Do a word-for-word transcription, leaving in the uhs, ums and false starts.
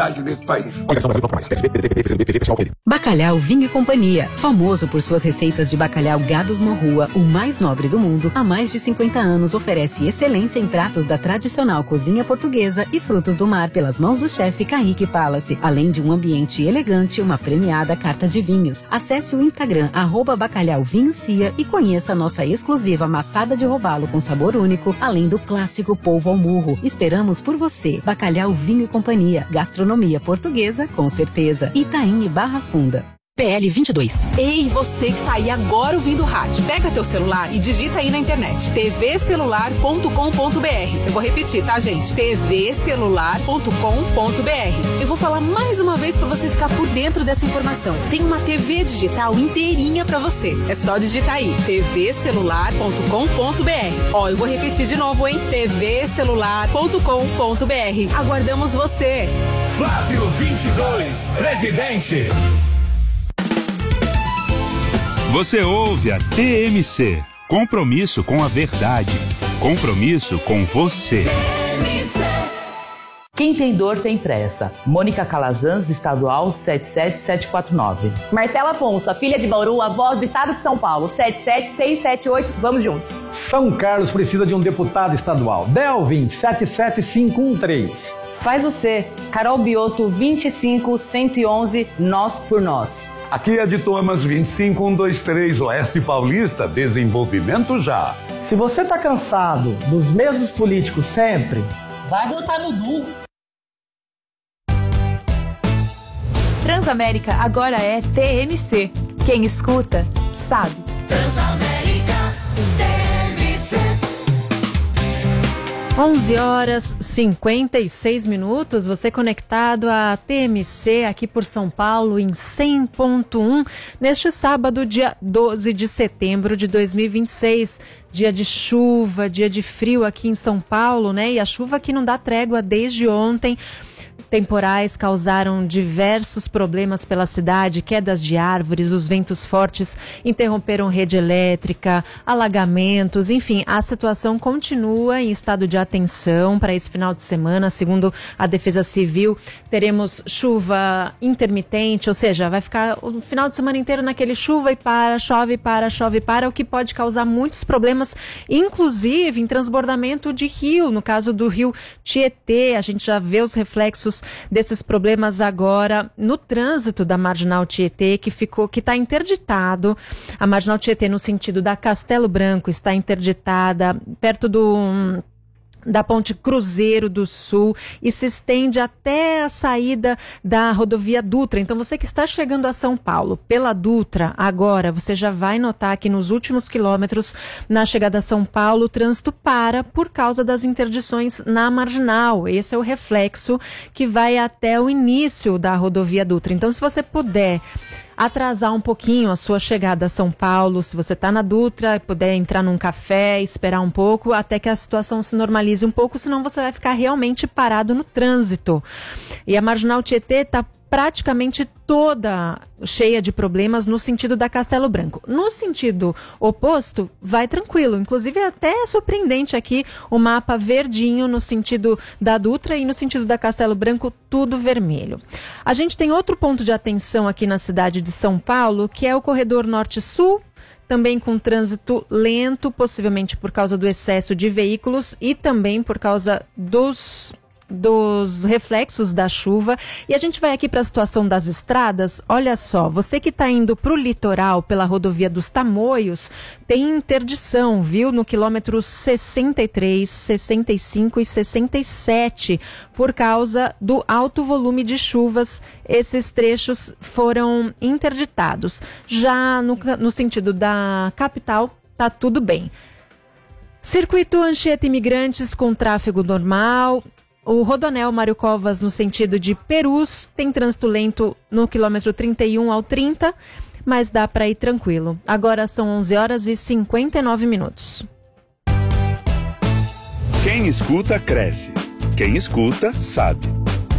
frágil desse país. Bacalhau Vinho e Companhia, famoso por suas receitas de bacalhau Gados Morrua, o mais nobre do mundo, há mais de cinquenta anos oferece excelência em pratos da tradicional cozinha portuguesa e frutos do mar pelas mãos do chefe Kaique Palace, além de um ambiente elegante e uma premiada carta de vinhos. Acesse o Instagram arroba Bacalhau Vinho Cia e conheça a nossa exclusiva maçada de robalo com sabor único, além do clássico polvo ao murro. Esperamos por você. Bacalhau Vinho e Companhia, gastronomia portuguesa com certeza. Itaim e Barra Funda. P L vinte e dois. Ei, você que tá aí agora ouvindo o rádio, pega teu celular e digita aí na internet t v celular ponto com ponto b r. Eu vou repetir, tá, gente? t v celular ponto com ponto b r. Eu vou falar mais uma vez pra você ficar por dentro dessa informação. Tem uma T V digital inteirinha pra você. É só digitar aí t v celular ponto com ponto b r. Ó, eu vou repetir de novo, hein? t v celular ponto com ponto b r. Aguardamos você. Flávio vinte e dois, presidente. Você ouve a T M C, compromisso com a verdade, compromisso com você. Quem tem dor tem pressa. Mônica Calazans, estadual sete sete sete quatro nove. Marcela Afonso, a filha de Bauru, a voz do estado de São Paulo, sete sete seis sete oito, vamos juntos. São Carlos precisa de um deputado estadual, Delvin sete sete cinco um três. Faz o C, Carol Bioto vinte e cinco cento e onze, Nós por Nós. Aqui é de Thomas vinte e cinco um dois três, Oeste Paulista, desenvolvimento já. Se você tá cansado dos mesmos políticos sempre, vai botar no Du. Transamérica agora é T M C. Quem escuta, sabe. Transamérica, T M C. onze horas e cinquenta e seis minutos, você conectado à T M C aqui por São Paulo em cem ponto um, neste sábado, dia doze de setembro de dois mil e vinte e seis. Dia de chuva, dia de frio aqui em São Paulo, né? E a chuva que não dá trégua desde ontem. Temporais causaram diversos problemas pela cidade, quedas de árvores, os ventos fortes interromperam rede elétrica, alagamentos, enfim, a situação continua em estado de atenção para esse final de semana. Segundo a Defesa Civil, teremos chuva intermitente, ou seja, vai ficar o final de semana inteiro naquele chuva e para, chove e para, chove e para, o que pode causar muitos problemas, inclusive em transbordamento de rio, no caso do rio Tietê. A gente já vê os reflexos desses problemas agora no trânsito da Marginal Tietê, que ficou, que está interditado. A Marginal Tietê, no sentido da Castelo Branco, está interditada perto do da Ponte Cruzeiro do Sul e se estende até a saída da rodovia Dutra. Então, você que está chegando a São Paulo pela Dutra, agora você já vai notar que nos últimos quilômetros, na chegada a São Paulo, o trânsito para por causa das interdições na Marginal. Esse é o reflexo que vai até o início da rodovia Dutra. Então, se você puder atrasar um pouquinho a sua chegada a São Paulo, se você está na Dutra, puder entrar num café, esperar um pouco até que a situação se normalize um pouco, senão você vai ficar realmente parado no trânsito. E a Marginal Tietê está praticamente toda cheia de problemas no sentido da Castelo Branco. No sentido oposto, vai tranquilo. Inclusive, até é surpreendente aqui o mapa verdinho no sentido da Dutra e no sentido da Castelo Branco, tudo vermelho. A gente tem outro ponto de atenção aqui na cidade de São Paulo, que é o corredor norte-sul, também com trânsito lento, possivelmente por causa do excesso de veículos e também por causa dos dos reflexos da chuva. E a gente vai aqui para a situação das estradas. Olha só, você que está indo para o litoral pela rodovia dos Tamoios, tem interdição, viu? No quilômetro sessenta e três, sessenta e cinco e sessenta e sete, por causa do alto volume de chuvas. Esses trechos foram interditados. Já no, no sentido da capital, tá tudo bem. Circuito Anchieta Imigrantes com tráfego normal. O Rodonel Mário Covas, no sentido de Perus, tem trânsito lento no quilômetro trinta e um ao trinta, mas dá para ir tranquilo. Agora são onze horas e cinquenta e nove minutos. Quem escuta, cresce. Quem escuta, sabe.